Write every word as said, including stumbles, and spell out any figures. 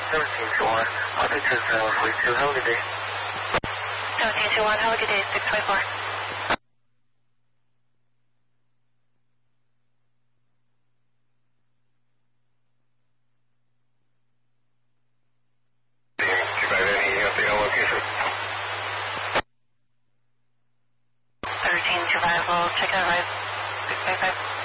seventeen two one, altitude zero forty-two, have a good day. seventeen two one, have a good day, six five four. thirteen two five, we'll check out right six five five.